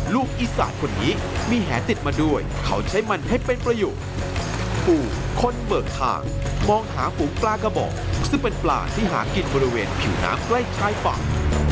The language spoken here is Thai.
ลูกอีสานคนนี้มีแหติดมาด้วยเขาใช้มันให้เป็นประโยชน์ปู่คนเบิกทางมองหาฝูงปลากระบอกซึ่งเป็นปลาที่หากินบริเวณผิวน้ำใกล้ชายฝั่ง